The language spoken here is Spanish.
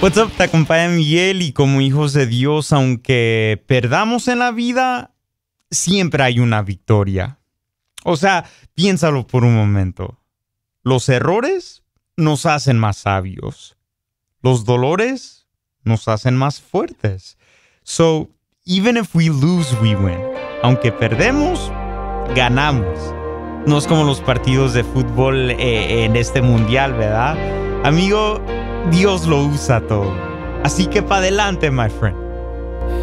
What's up? Te acompaña Miguel y como hijos de Dios, aunque perdamos en la vida, siempre hay una victoria. O sea, piénsalo por un momento. Los errores nos hacen más sabios. Los dolores nos hacen más fuertes. So, even if we lose, we win. Aunque perdemos, ganamos. No es como los partidos de fútbol en este mundial, ¿verdad? Amigo, Dios lo usa todo. Así que para adelante, my friend.